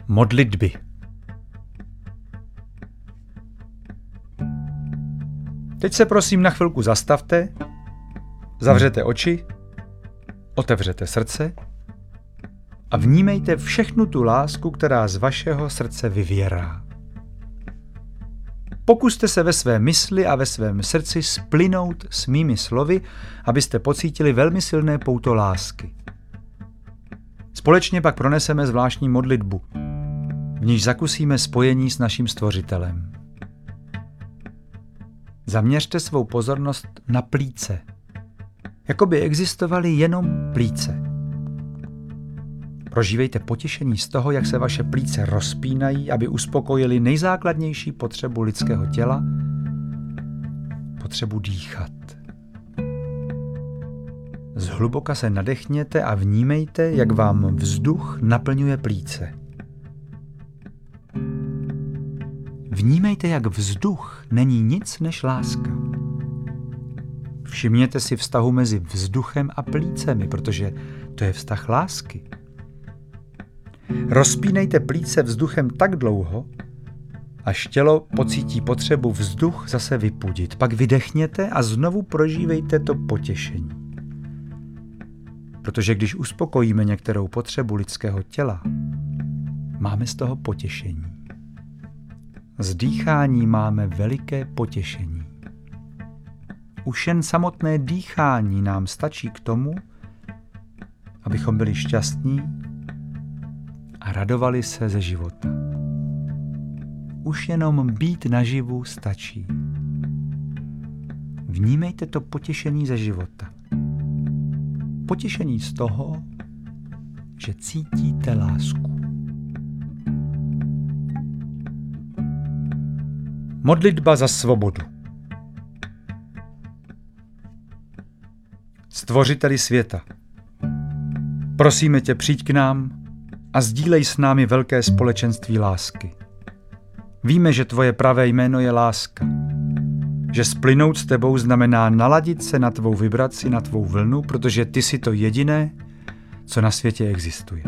Modlitby. Teď se prosím na chvilku zastavte, zavřete oči, otevřete srdce a vnímejte všechnu tu lásku, která z vašeho srdce vyvěrá. Pokuste se ve své mysli a ve svém srdci splynout s mými slovy, abyste pocítili velmi silné pouto lásky. Společně pak proneseme zvláštní modlitbu, v níž zakusíme spojení s naším Stvořitelem. Zaměřte svou pozornost na plíce, jako by existovaly jenom plíce. Prožívejte potěšení z toho, jak se vaše plíce rozpínají, aby uspokojili nejzákladnější potřebu lidského těla, potřebu dýchat. Zhluboka se nadechněte a vnímejte, jak vám vzduch naplňuje plíce. Vnímejte, jak vzduch není nic než láska. Všimněte si vztahu mezi vzduchem a plícemi, protože to je vztah lásky. Rozpínejte plíce vzduchem tak dlouho, až tělo pocítí potřebu vzduch zase vypudit. Pak vydechněte a znovu prožívejte to potěšení. Protože když uspokojíme některou potřebu lidského těla, máme z toho potěšení. Z dýchání máme veliké potěšení. Už jen samotné dýchání nám stačí k tomu, abychom byli šťastní a radovali se ze života. Už jenom být naživu stačí. Vnímejte to potěšení ze života. Potěšení z toho, že cítíte lásku. Modlitba za svobodu. Stvořiteli světa, prosíme tě, přijď k nám a sdílej s námi velké společenství lásky. Víme, že tvoje pravé jméno je láska, že splynout s tebou znamená naladit se na tvou vibraci, na tvou vlnu, protože ty jsi to jediné, co na světě existuje.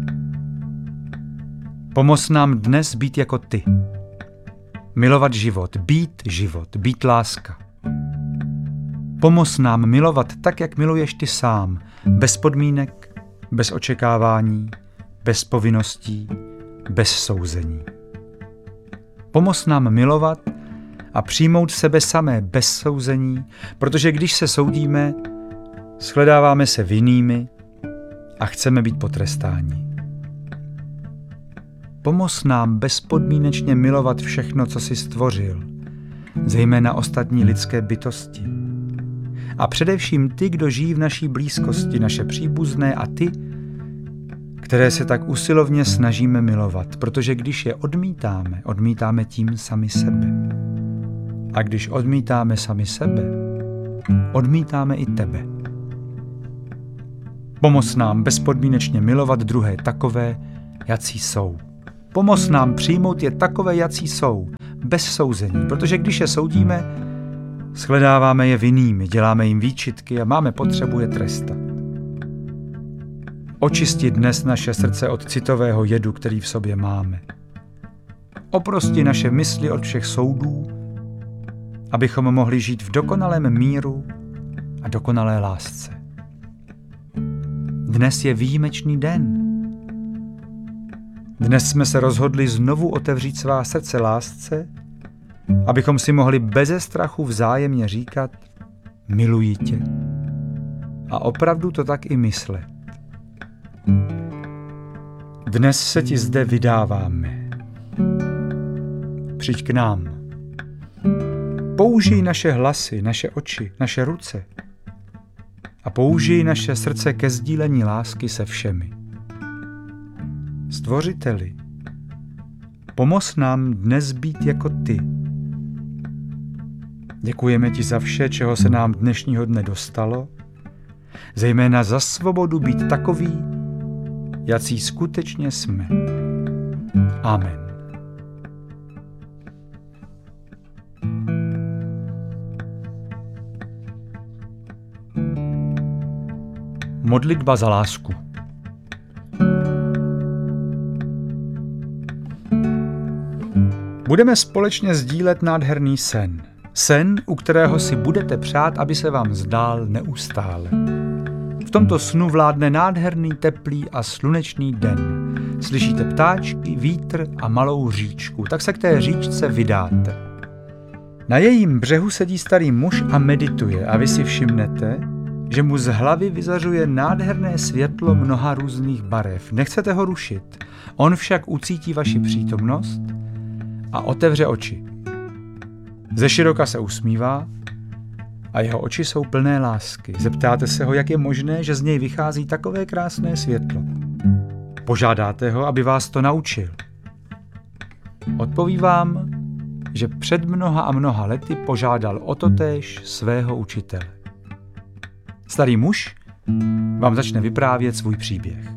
Pomoz nám dnes být jako ty. Milovat život, být láska. Pomoz nám milovat tak, jak miluješ ty sám, bez podmínek, bez očekávání, bez povinností, bez souzení. Pomoz nám milovat a přijmout sebe samé bez souzení, protože když se soudíme, shledáváme se vinnými a chceme být potrestáni. Pomoz nám bezpodmínečně milovat všechno, co jsi stvořil, zejména ostatní lidské bytosti. A především ty, kdo žijí v naší blízkosti, naše příbuzné a ty, které se tak usilovně snažíme milovat, protože když je odmítáme tím sami sebe. A když odmítáme sami sebe, odmítáme i tebe. Pomoz nám bezpodmínečně milovat druhé takové, jací jsou. Pomoz nám přijmout je takové, jací jsou, bez souzení, protože když je soudíme, shledáváme je vinnými, děláme jim výčitky a máme potřebu je trestat. Očisti dnes naše srdce od citového jedu, který v sobě máme. Oprosti naše mysli od všech soudů, abychom mohli žít v dokonalém míru a dokonalé lásce. Dnes je výjimečný den. Dnes jsme se rozhodli znovu otevřít svá srdce lásce, abychom si mohli beze strachu vzájemně říkat miluji tě. A opravdu to tak i myslet. Dnes se ti zde vydáváme. Přijď k nám. Použij naše hlasy, naše oči, naše ruce a použij naše srdce ke sdílení lásky se všemi. Stvořiteli, pomoz nám dnes být jako ty. Děkujeme ti za vše, čeho se nám dnešního dne dostalo, zejména za svobodu být takový, jací skutečně jsme. Amen. Modlitba za lásku. Budeme společně sdílet nádherný sen. Sen, u kterého si budete přát, aby se vám zdál neustále. V tomto snu vládne nádherný, teplý a slunečný den. Slyšíte ptáčky, vítr a malou říčku, tak se k té říčce vydáte. Na jejím břehu sedí starý muž a medituje a vy si všimnete, že mu z hlavy vyzařuje nádherné světlo mnoha různých barev. Nechcete ho rušit, on však ucítí vaši přítomnost a otevře oči. Ze široka se usmívá a jeho oči jsou plné lásky. Zeptáte se ho, jak je možné, že z něj vychází takové krásné světlo. Požádáte ho, aby vás to naučil. Odpoví vám, že před mnoha a mnoha lety požádal o totéž svého učitele. Starý muž vám začne vyprávět svůj příběh.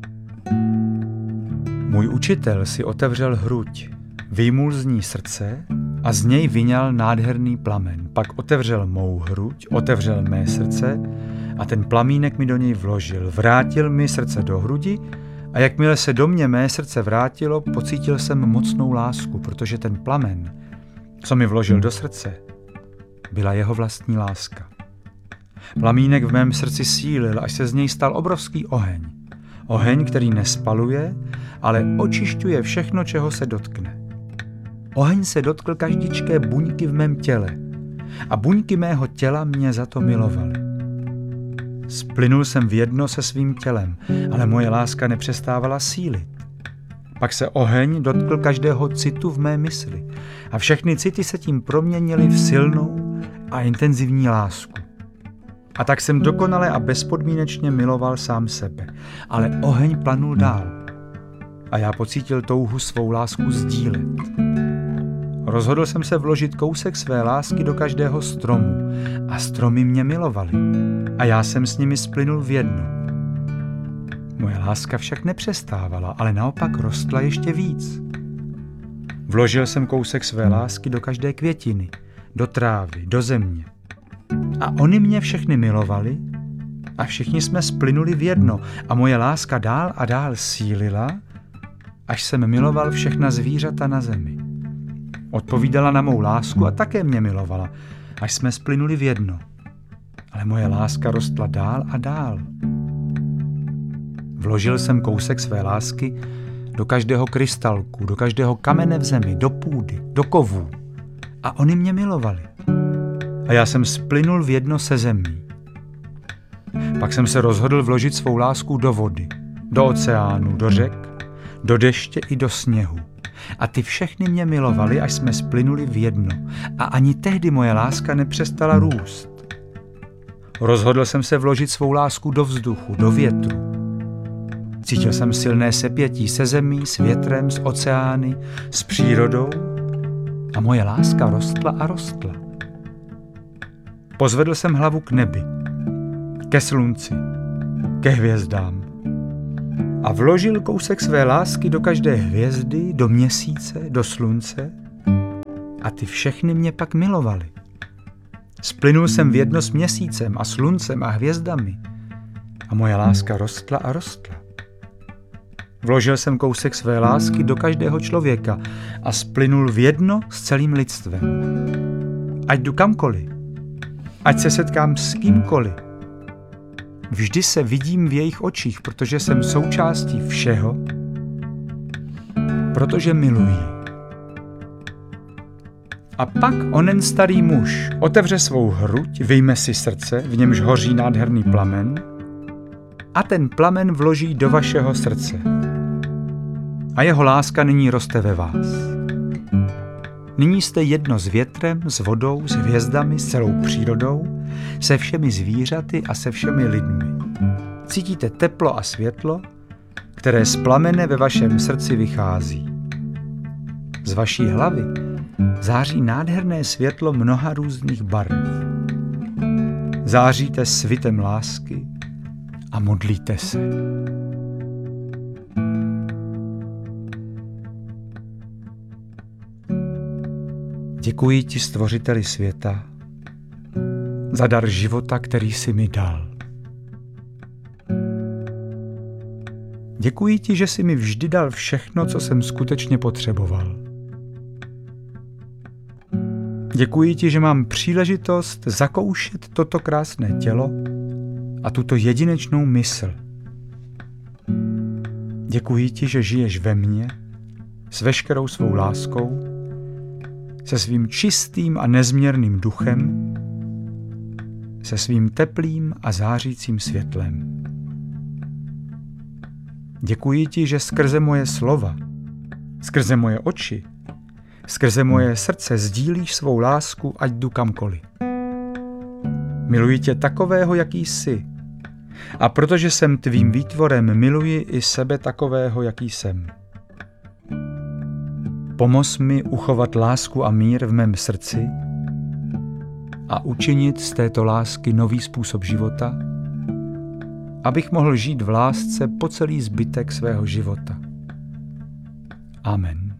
Můj učitel si otevřel hruď, vyjmul z ní srdce a z něj vyňal nádherný plamen. Pak otevřel mou hruď, otevřel mé srdce a ten plamínek mi do něj vložil. Vrátil mi srdce do hrudi a jakmile se do mě mé srdce vrátilo, pocítil jsem mocnou lásku, protože ten plamen, co mi vložil do srdce, byla jeho vlastní láska. Plamínek v mém srdci sílil, až se z něj stal obrovský oheň. Oheň, který nespaluje, ale očišťuje všechno, čeho se dotkne. Oheň se dotkl každičké buňky v mém těle a buňky mého těla mě za to milovaly. Splynul jsem v jedno se svým tělem, ale moje láska nepřestávala sílit. Pak se oheň dotkl každého citu v mé mysli a všechny city se tím proměnily v silnou a intenzivní lásku. A tak jsem dokonale a bezpodmínečně miloval sám sebe, ale oheň planul dál a já pocítil touhu svou lásku sdílet. Rozhodl jsem se vložit kousek své lásky do každého stromu a stromy mě milovaly a já jsem s nimi splynul v jedno. Moje láska však nepřestávala, ale naopak rostla ještě víc. Vložil jsem kousek své lásky do každé květiny, do trávy, do země. A oni mě všechny milovali a všichni jsme splynuli v jedno a moje láska dál a dál sílila, až jsem miloval všechna zvířata na zemi. Odpovídala na mou lásku a také mě milovala, až jsme splynuli v jedno. Ale moje láska rostla dál a dál. Vložil jsem kousek své lásky do každého krystalku, do každého kamene v zemi, do půdy, do kovů. A oni mě milovali. A já jsem splynul v jedno se zemí. Pak jsem se rozhodl vložit svou lásku do vody, do oceánu, do řek, do deště i do sněhu. A ty všechny mě milovali, až jsme splynuli v jedno. A ani tehdy moje láska nepřestala růst. Rozhodl jsem se vložit svou lásku do vzduchu, do větru. Cítil jsem silné sepětí se zemí, s větrem, s oceány, s přírodou a moje láska rostla a rostla. Pozvedl jsem hlavu k nebi, ke slunci, ke hvězdám a vložil kousek své lásky do každé hvězdy, do měsíce, do slunce a ty všechny mě pak milovali. Splynul jsem v jedno s měsícem a sluncem a hvězdami a moje láska rostla a rostla. Vložil jsem kousek své lásky do každého člověka a splynul v jedno s celým lidstvem. Ať jdu kamkoliv, ať se setkám s kýmkoliv, vždy se vidím v jejich očích, protože jsem součástí všeho, protože miluji. A pak onen starý muž otevře svou hruď, vyjme si srdce, v němž hoří nádherný plamen, a ten plamen vloží do vašeho srdce. A jeho láska nyní roste ve vás. Nyní jste jedno s větrem, s vodou, s hvězdami, s celou přírodou, se všemi zvířaty a se všemi lidmi. Cítíte teplo a světlo, které z plamene ve vašem srdci vychází. Z vaší hlavy září nádherné světlo mnoha různých barev. Záříte svitem lásky a modlíte se. Děkuji ti, stvořiteli světa, za dar života, který jsi mi dal. Děkuji ti, že jsi mi vždy dal všechno, co jsem skutečně potřeboval. Děkuji ti, že mám příležitost zakoušet toto krásné tělo a tuto jedinečnou mysl. Děkuji ti, že žiješ ve mně s veškerou svou láskou, se svým čistým a nezměrným duchem, se svým teplým a zářícím světlem. Děkuji ti, že skrze moje slova, skrze moje oči, skrze moje srdce sdílíš svou lásku, ať jdu kamkoliv. Miluji tě takového, jaký jsi. A protože jsem tvým výtvorem, miluji i sebe takového, jaký jsem. Pomoz mi uchovat lásku a mír v mém srdci a učinit z této lásky nový způsob života, abych mohl žít v lásce po celý zbytek svého života. Amen.